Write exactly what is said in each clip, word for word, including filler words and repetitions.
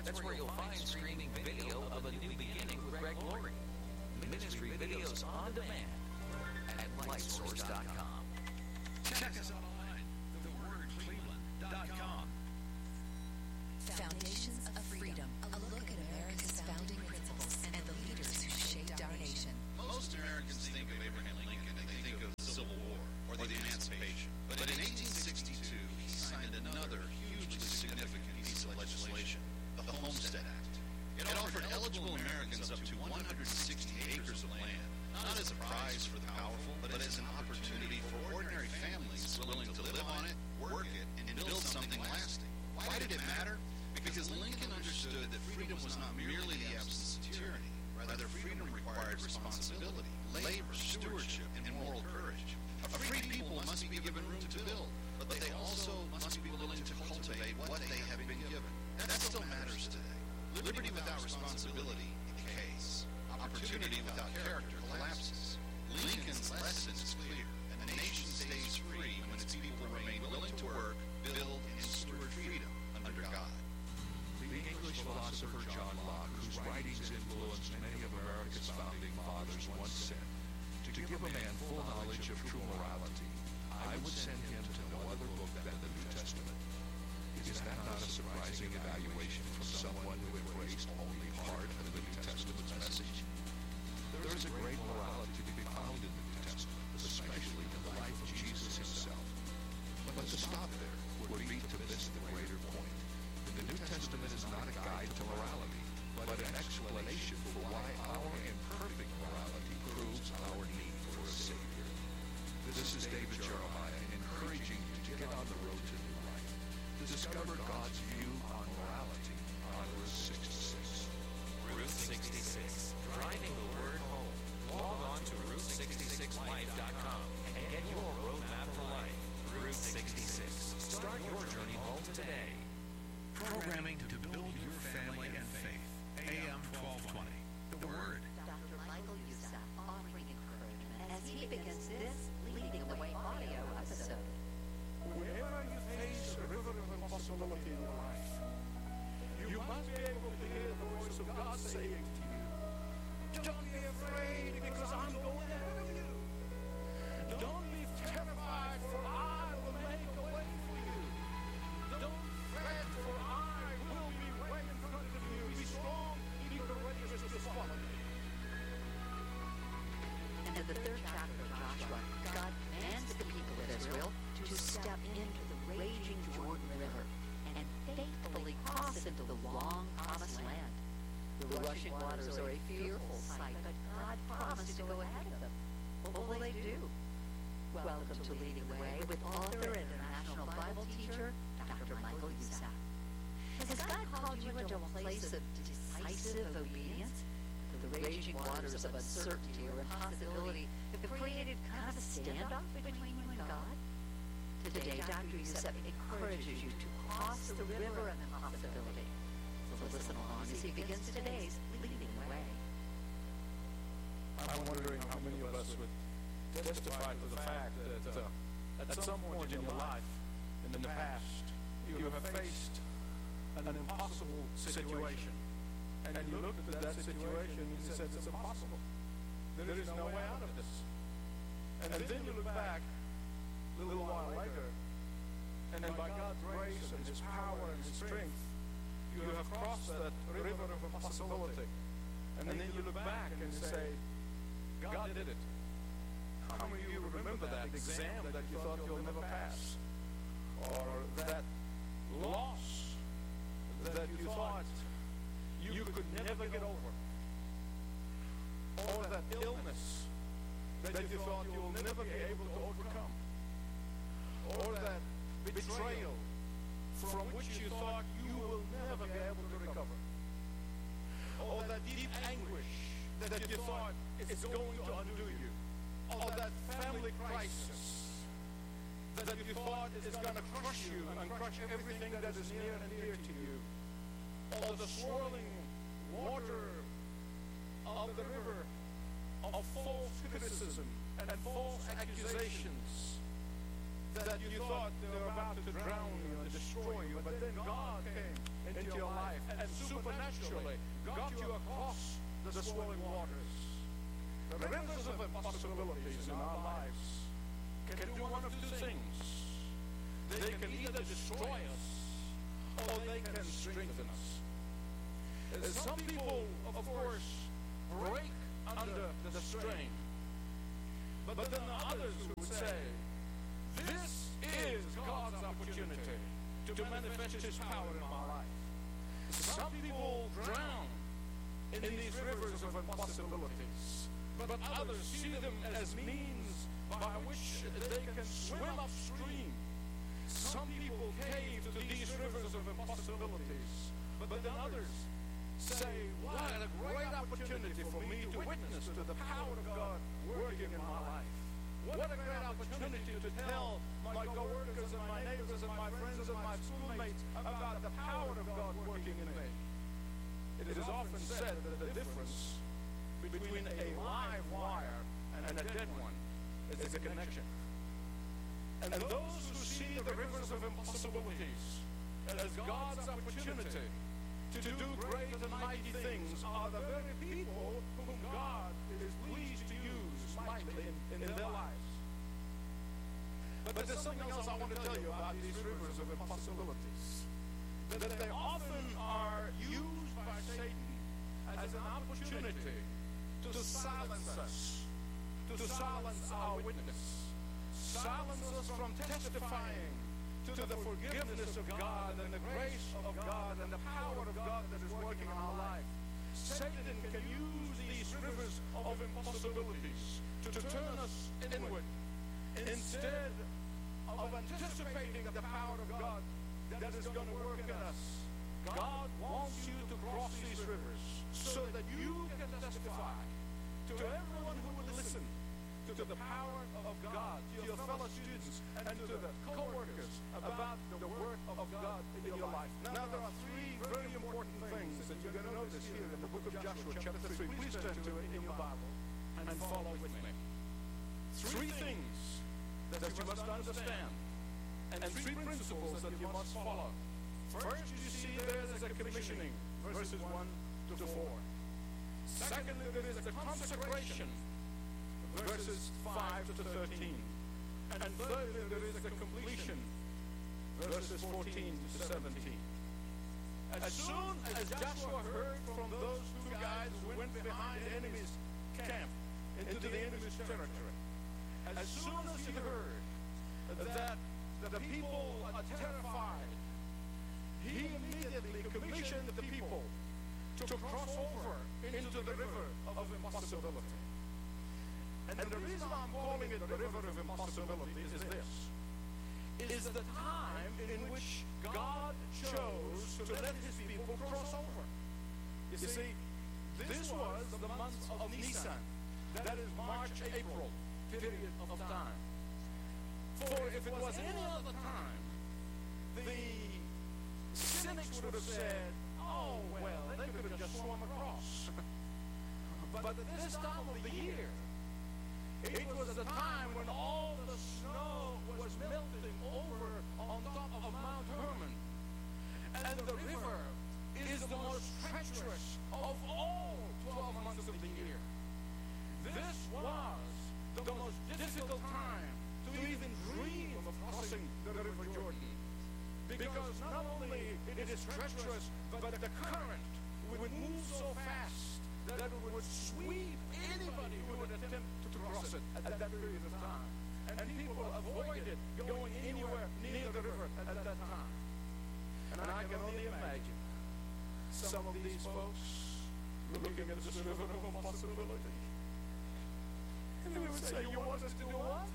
That's where you'll find streaming video of A New Beginning with Greg Laurie. Ministry videos on demand at lightsource dot com. Check us out online, the word cleveland dot com. Foundations of Freedom, a look at America's founding principles and the leaders who shaped our nation. Most Americans think of Abraham Lincoln and they think of the Civil War or the Emancipation. But in eighteen sixty-two, he signed another hugely significant piece of legislation, the Homestead Act. It offered eligible Americans up to one hundred sixty acres of land, not as a prize for the powerful, but as an opportunity for ordinary families willing to live on it, work it, and build something lasting. Why did it matter? Because Lincoln understood that freedom was not merely the absence of tyranny. Rather, freedom required responsibility, labor, stewardship, and moral courage. A free people must be given room to build, but they also must be willing to cultivate what they have been given. That still matters today. Liberty without responsibility decays. Opportunity without character collapses. Lincoln's lesson is clear. A nation stays free when its people remain willing to work, build, and steward freedom under God. The English philosopher John Locke, whose writings influenced many of America's founding fathers, once said, "To give a man full knowledge of true morality, I would send him to no other book than the New Testament." Is that not a surprising evaluation from someone who embraced only part of the New Testament's message? There is a great morality to be found in the New Testament, especially in the life of Jesus himself. But to stop there would be to miss the greater point. The New Testament is not a guide to morality, but an explanation for why our imperfect morality proves our need for a Savior. This is David Jeremiah encouraging you to get on the road to new life, to discover God's view on morality on Route sixty-six. Route sixty-six, driving the word home. Log on to route sixty-six life dot com and get your roadmap for life. Route sixty-six. Start your journey home today. Programming to build your family and faith. A M twelve twenty. The Word. Doctor Michael Youssef offering encouragement as he begins this Leading the Way audio episode. Whenever you face a river of impossibility in your life, you must be able to hear the voice of God saying to you, "Don't be afraid, because I'm going ahead of you. Don't be terrified, for I will make a way for you. Don't fret, for I will be right in front of you. Be strong, be courageous, just follow me." And in the third chapter of Joshua, God commands the people of Israel to step into the raging Jordan River and faithfully cross into the long promised land. The rushing waters are a fearful sight, but God promised to go ahead of them. What will they do? Welcome to Leading the Way with author and international Bible teacher, Doctor Michael Youssef. Has God called you into a place of decisive obedience? The raging waters of uncertainty or impossibility have created kind of a standoff between you and God? Today, Doctor Youssef encourages you to cross the river of impossibility. So listen along as he begins today's Leading the Way. I'm wondering how many of us would testify to the fact that uh, at some point in your life, in the past, you have faced an impossible situation. And you looked at that situation and you said, "It's impossible. There is no way out of this." And then you look back a little while later, and then by God's grace and His power and His strength, you have crossed that river of impossibility. And then you look back and say, "God did it." How many of you remember that exam that you thought you'll never pass? Or that loss that you thought you could never get over? Or that illness that you thought you'll never be able to overcome? Or that betrayal from which you thought you will never be able to recover? Or that deep anguish that you thought is going to undo you? Or that family crisis that you thought is going to crush you and crush everything that is near and dear to you? Or the swirling water of the river of false criticism and false accusations that you thought they were about to drown you and destroy you, but then God came into your life and supernaturally supernaturally got you across the swelling waters. The rivers of impossibilities in our lives can do one of two things. They can either destroy us or they can strengthen us. Some people, of course, break under the strain. But then the others would say, this is God's opportunity to manifest His power in my life. Some people drown in these rivers of impossibilities, but others see them as means by which they can swim upstream. Some people cave to these rivers of impossibilities, but then others say, what a great opportunity for me to witness to the power of God working in my life. What a great opportunity to tell my co-workers and my neighbors and my friends and my schoolmates about the power of God working in me. It is often said that the difference between a live wire and a dead one is a connection. And those who see the rivers of impossibilities as God's opportunity to do great and mighty things are the very people whom God is pleased to use mightily in, in their lives. But, but there's something else I want to tell you about these rivers of impossibilities. That, that they often are used by Satan as an opportunity to silence us, to silence our witness, silence us from testifying to the forgiveness of God and the grace of God and the power of God that is working in our life. Satan can use these rivers of impossibilities to, to turn us inward instead of anticipating the power of God that is going to work in us. God wants you to cross these rivers so that you can testify to everyone who would listen to the power of God, to your fellow students, and to the co-workers about the work of God in your life. Now, there are three very important things that you're going to notice here in the book of Joshua, chapter three. Please turn to it in your Bible and follow with me. Three things that you must understand, and three principles that you must follow. First, you see there is a commissioning, verses one to four. Secondly, there is a consecration, verses five to thirteen. And thirdly, there is a completion, verses fourteen to seventeen. As soon as Joshua heard from those two guys who went behind the enemy's camp into the enemy's territory, as soon as he heard that the people are terrified, he immediately commissioned the people to cross over into the river of impossibility. And the reason I'm calling it the river of impossibility is this, is the time in which God chose to let His people cross over. You see, this was the month of Nisan, that is March, April period of time. For if it was any other time, the cynics would have said, oh, well, they could have just swum across. But at this time of the year, it was the time when all the snow was melting over on top of Mount Hermon. And the river is the most treacherous of all twelve months of the year. This was the most difficult time to even dream of crossing the River Jordan. Because not only it is treacherous, but the current would move so fast that it would sweep anybody who would attempt to cross it at that period of time. And people avoided going anywhere near the river at that time. And I can only imagine some of these folks looking at this river of impossibility. And they would say, you want us to do what?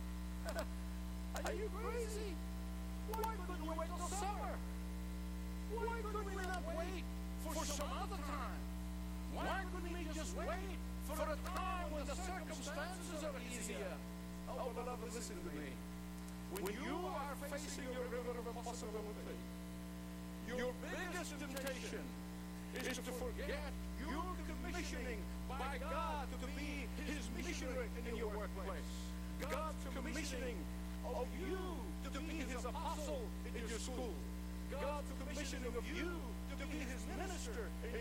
Are you crazy? Why couldn't we wait till summer? Why couldn't we not wait for some other time? Why couldn't we just wait for a time when the circumstances are easier? Oh, beloved, listen to me. When you are facing your river of impossibility, your biggest temptation is to forget your commissioning by God to be His missionary in your workplace. God's commissioning of you to be His apostle in your school. God's commissioning of you to be His minister in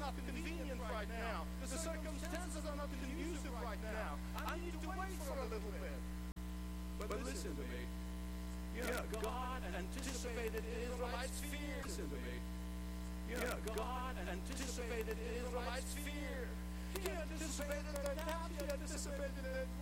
not convenient right now. The circumstances are not conducive right now. I need to wait for a little bit. But listen to me. Yeah, God anticipated Israelites' fear. Listen to me. Yeah, God anticipated Israelites' fear. He anticipated their doubts. He anticipated their